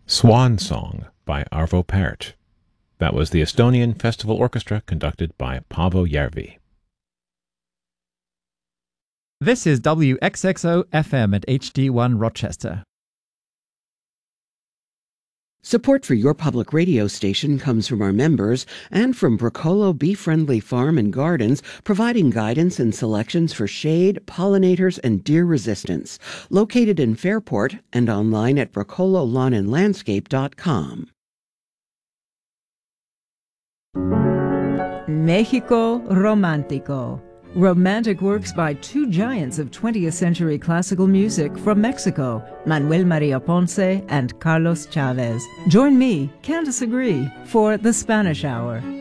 Swan Song by Arvo Pärt. That was the Estonian Festival Orchestra conducted by Paavo Järvi. This is WXXO FM at HD1 Rochester. Support for your public radio station comes from our members and from Bracolo Bee Friendly Farm and Gardens, providing guidance and selections for shade, pollinators, and deer resistance. Located in Fairport and online at bracololawnandlandscape.com. Mexico Romántico. Romantic works by two giants of 20th century classical music from Mexico, Manuel Maria Ponce and Carlos Chavez. Join me, Candace Agree, for The Spanish Hour.